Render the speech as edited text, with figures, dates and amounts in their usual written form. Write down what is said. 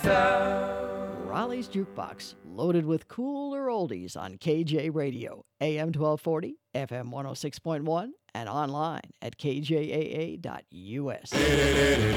FM. Raleigh's Jukebox, loaded with cooler oldies on KJ Radio, AM 1240, FM 106.1, and online at kjaa.us.